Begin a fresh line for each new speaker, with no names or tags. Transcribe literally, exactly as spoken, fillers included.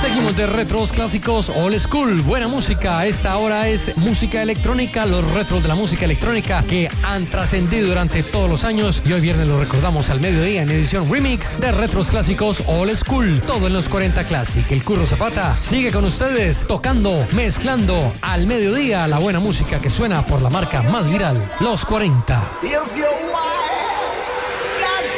Seguimos de retros clásicos old school, buena música. Esta hora es música electrónica, los retros de la música electrónica que han trascendido durante todos los años y hoy viernes lo recordamos al mediodía en edición remix de retros clásicos old school, todo en los cuarenta Classic. El Curro Zapata sigue con ustedes tocando, mezclando al mediodía la buena música que suena por la marca más viral, los cuarenta.
If you want